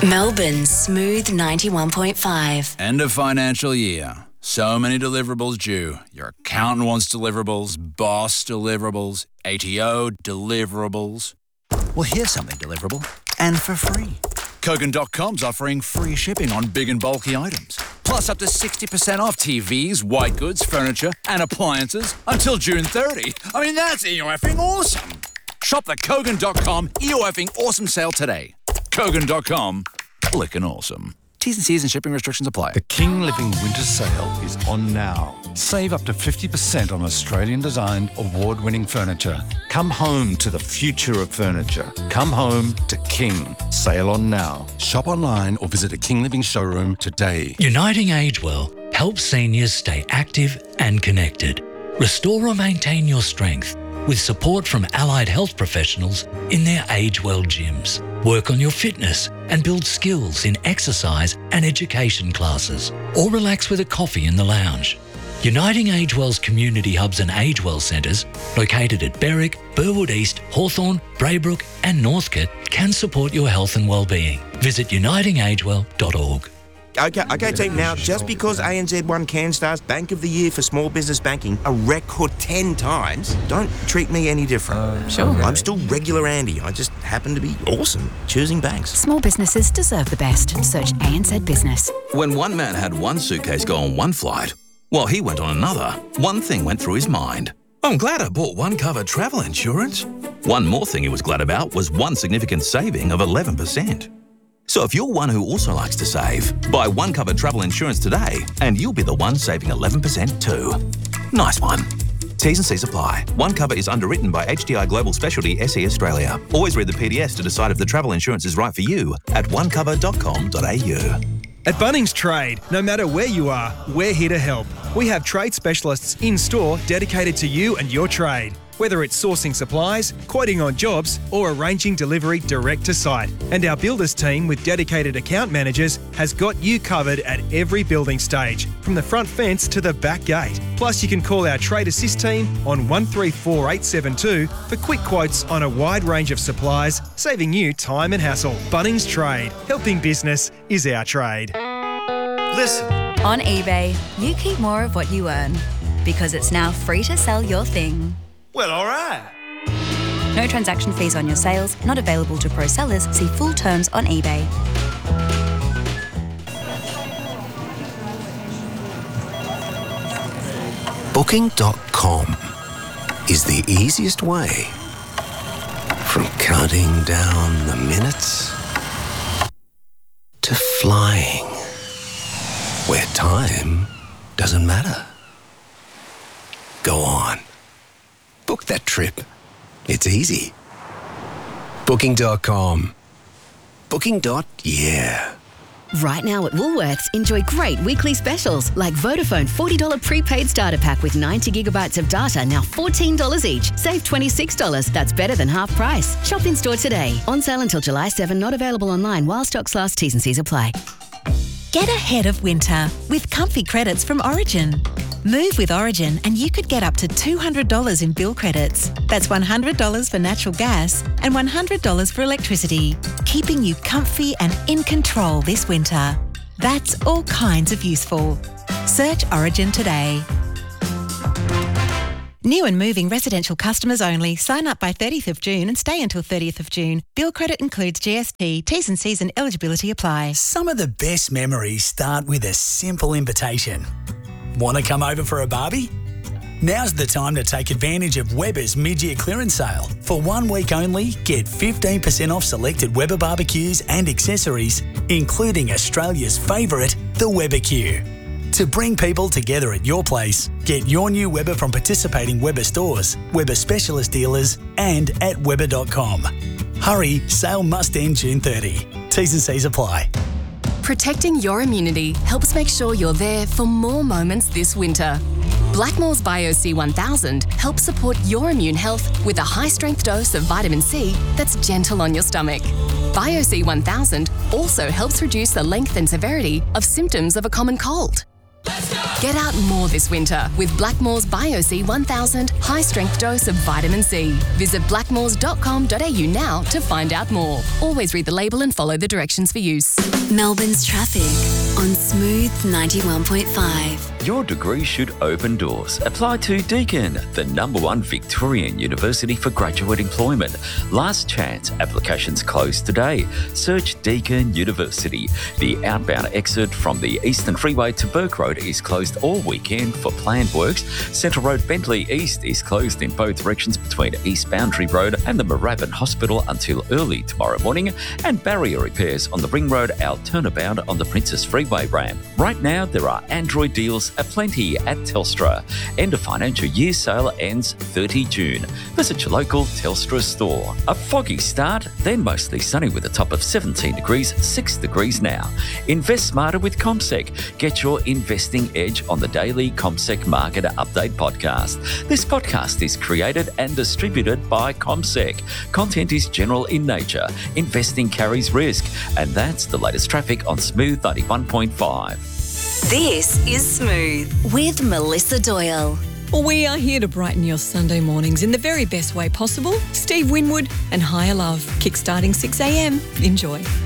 Melbourne's Smooth 91.5. End of financial year. So many deliverables due. Your accountant wants deliverables, boss deliverables, ATO deliverables. Well, here's something deliverable and for free. Kogan.com's offering free shipping on big and bulky items. Plus up to 60% off TVs, white goods, furniture and appliances until June 30. I mean, that's EOFing awesome. Shop the Kogan.com EOFing awesome sale today. Kogan.com, clickin' awesome. T's and C's and shipping restrictions apply. The King Living Winter Sale is on now. Save up to 50% on Australian-designed, award-winning furniture. Come home to the future of furniture. Come home to King. Sale on now. Shop online or visit a King Living showroom today. Uniting Agewell helps seniors stay active and connected. Restore or maintain your strength with support from allied health professionals in their Agewell gyms. Work on your fitness and build skills in exercise and education classes, or relax with a coffee in the lounge. Uniting Agewell's community hubs and Agewell centres, located at Berwick, Burwood East, Hawthorn, Braybrook and Northcote, can support your health and well-being. Visit unitingagewell.org. Okay, team, now, just because ANZ won CanStar's Bank of the Year for Small Business Banking a record 10 times, don't treat me any different. Sure. I'm still regular Andy. I just happen to be awesome choosing banks. Small businesses deserve the best. Search ANZ Business. When one man had one suitcase go on one flight, while he went on another, one thing went through his mind. I'm glad I bought OneCover travel insurance. One more thing he was glad about was one significant saving of 11%. So if you're one who also likes to save, buy OneCover travel insurance today and you'll be the one saving 11% too. Nice one. T's and C's apply. OneCover is underwritten by HDI Global Specialty SE Australia. Always read the PDS to decide if the travel insurance is right for you at onecover.com.au. At Bunnings Trade, no matter where you are, we're here to help. We have trade specialists in-store dedicated to you and your trade. Whether it's sourcing supplies, quoting on jobs, or arranging delivery direct to site. And our builders team with dedicated account managers has got you covered at every building stage, from the front fence to the back gate. Plus, you can call our Trade Assist team on 134872 for quick quotes on a wide range of supplies, saving you time and hassle. Bunnings Trade. Helping business is our trade. Listen. On eBay, you keep more of what you earn because it's now free to sell your thing. Well, all right. No transaction fees on your sales, not available to pro sellers. See full terms on eBay. Booking.com is the easiest way from counting down the minutes to flying where time doesn't matter. Go on. Book that trip. It's easy. Booking.com. Booking.yeah. Right now at Woolworths, enjoy great weekly specials like Vodafone $40 prepaid starter pack with 90 gigabytes of data, now $14 each. Save $26. That's better than half price. Shop in store today. On sale until July 7. Not available online while stocks last. T's and C's apply. Get ahead of winter with comfy credits from Origin. Move with Origin and you could get up to $200 in bill credits. That's $100 for natural gas and $100 for electricity, keeping you comfy and in control this winter. That's all kinds of useful. Search Origin today. New and moving residential customers only. Sign up by 30th of June and stay until 30th of June. Bill credit includes GST. T's and C's and eligibility apply. Some of the best memories start with a simple invitation. Want to come over for a barbie? Now's the time to take advantage of Weber's mid-year clearance sale. For 1 week only, get 15% off selected Weber barbecues and accessories, including Australia's favourite, the Webercue. To bring people together at your place, get your new Weber from participating Weber stores, Weber specialist dealers and at Weber.com. Hurry, sale must end June 30. T's and C's apply. Protecting your immunity helps make sure you're there for more moments this winter. Blackmores BioC 1000 helps support your immune health with a high-strength dose of vitamin C that's gentle on your stomach. BioC 1000 also helps reduce the length and severity of symptoms of a common cold. Let's go! Get out more this winter with Blackmores BioC 1000 high-strength dose of vitamin C. Visit blackmores.com.au now to find out more. Always read the label and follow the directions for use. Melbourne's traffic on Smooth 91.5. Your degree should open doors. Apply to Deakin, the #1 Victorian university for graduate employment. Last chance. Applications closed today. Search Deakin University. The outbound exit from the Eastern Freeway to Burke Road is closed all weekend for planned works. Central Road Bentley East is closed in both directions between East Boundary Road and the Moorabbin Hospital until early tomorrow morning. And barrier repairs on the Ring Road out turnabout on the Princess Freeway ramp. Right now, there are Android deals aplenty at Telstra. End of financial year sale ends 30 June. Visit your local Telstra store. A foggy start, then mostly sunny with a top of 17 degrees, 6 degrees now. Invest smarter with CommSec. Get your investing edge on the daily CommSec Market Update podcast. This podcast is created and distributed by CommSec. Content is general in nature. Investing carries risk. And that's the latest traffic on Smooth 91.5. This is Smooth with Melissa Doyle. Well, we are here to brighten your Sunday mornings in the very best way possible. Steve Winwood and Higher Love, kickstarting 6 a.m. Enjoy.